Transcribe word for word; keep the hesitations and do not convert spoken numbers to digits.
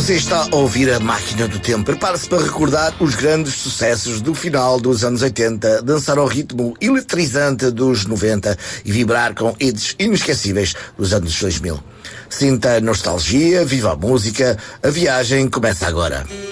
Você está a ouvir a Máquina do Tempo. Prepare-se para recordar os grandes sucessos do final dos anos oitenta, dançar ao ritmo eletrizante dos noventa e vibrar com hits inesquecíveis dos anos dois mil. Sinta a nostalgia, viva a música, a viagem começa agora.